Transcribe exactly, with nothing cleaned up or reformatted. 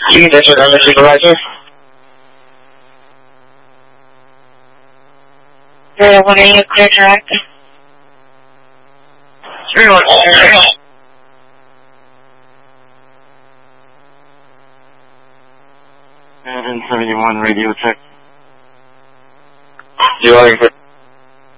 See, this is the supervisor. Zero one eight, clear direct. Zero one eight. seven seventy-one radio check. Zero